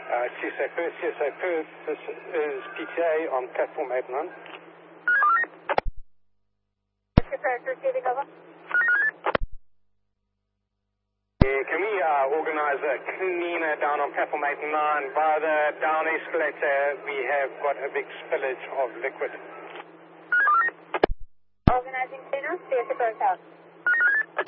CSA Perth, this is PTA on platform 89. Can we organize a cleaner down on platform 89? By the down escalator, we have got a big spillage of liquid. Organizing cleaner, CSA Perth out.